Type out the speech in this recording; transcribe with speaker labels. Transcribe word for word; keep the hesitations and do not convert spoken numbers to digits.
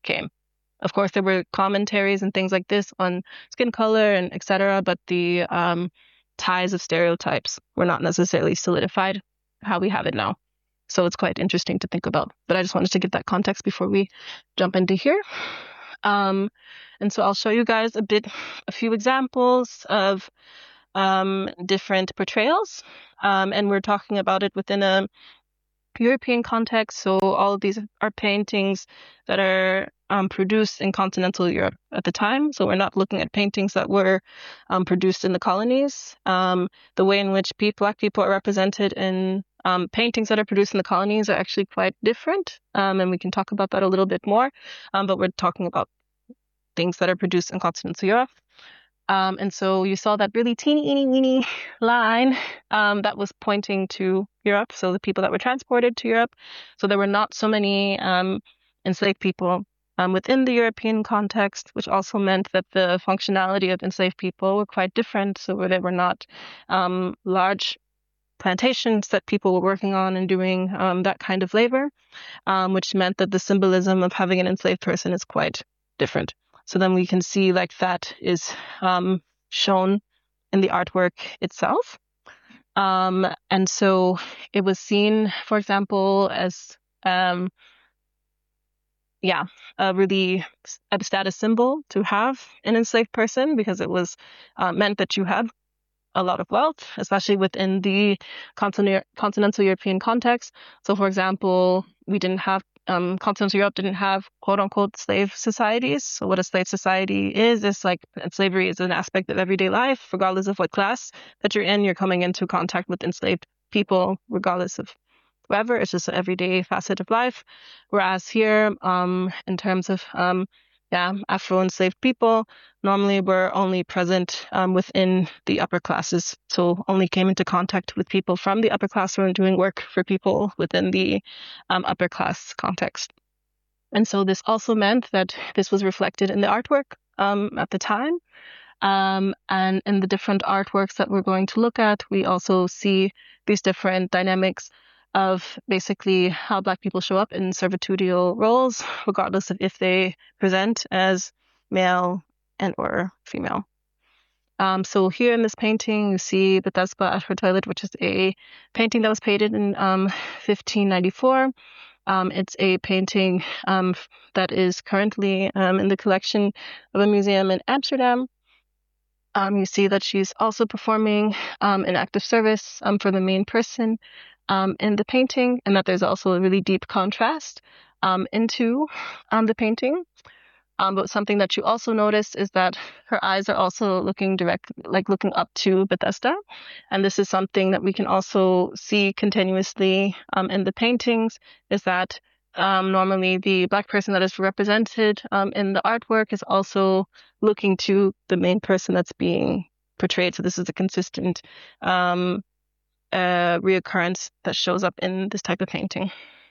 Speaker 1: came. Of course, there were commentaries and things like this on skin color and et cetera, but the um, ties of stereotypes were not necessarily solidified how we have it now. So it's quite interesting to think about. But I just wanted to give that context before we jump into here. Um, and so I'll show you guys a bit, a few examples of um, different portrayals. Um, and we're talking about it within a European context. So all of these are paintings that are um, produced in continental Europe at the time. So we're not looking at paintings that were um, produced in the colonies. Um, the way in which pe- Black people are represented in um, paintings that are produced in the colonies are actually quite different. Um, and we can talk about that a little bit more. Um, but we're talking about things that are produced in continental Europe. Um, and so you saw that really teeny, teeny, weeny line um, that was pointing to Europe. So the people that were transported to Europe. So there were not so many um, enslaved people um, within the European context, which also meant that the functionality of enslaved people were quite different. So where there were not um, large plantations that people were working on and doing um, that kind of labor, um, which meant that the symbolism of having an enslaved person is quite different. So then we can see like that is um, shown in the artwork itself. Um, and so it was seen, for example, as, um, yeah, a really a status symbol to have an enslaved person, because it was uh, meant that you had a lot of wealth, especially within the continent, continental European context. So, for example, we didn't have, um, continental Europe didn't have quote unquote slave societies. So what a slave society is, is like slavery is an aspect of everyday life, regardless of what class that you're in, you're coming into contact with enslaved people, regardless of whoever. It's just an everyday facet of life. Whereas here, um, in terms of, um, yeah, Afro-enslaved people normally were only present um, within the upper classes, so only came into contact with people from the upper class who were doing work for people within the um, upper class context. And so this also meant that this was reflected in the artwork um, at the time. Um, and in the different artworks that we're going to look at, we also see these different dynamics of basically how Black people show up in servitudial roles, regardless of if they present as male and or female. Um, so here in this painting, you see the Thespa at her toilet, which is a painting that was painted in um, fifteen ninety-four. Um, it's a painting um, that is currently um, in the collection of a museum in Amsterdam. Um, you see that she's also performing um, an act of service um, for the main person um, in the painting, and that there's also a really deep contrast um, into um, the painting. Um, but something that you also notice is that her eyes are also looking direct, like looking up to Bethesda. And this is something that we can also see continuously um, in the paintings, is that um, normally the Black person that is represented um, in the artwork is also looking to the main person that's being portrayed. So this is a consistent um, uh, reoccurrence that shows up in this type of painting.